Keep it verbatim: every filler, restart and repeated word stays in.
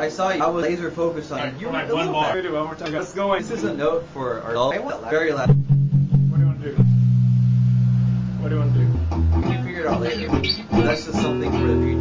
saw you. I was laser focused on Right, you. right, were one a more. little Do one more time. Let's go in. This is a note for our. I want that very loud. What do you want to do? What do you want to do? You figure it out later. That's just something for the future.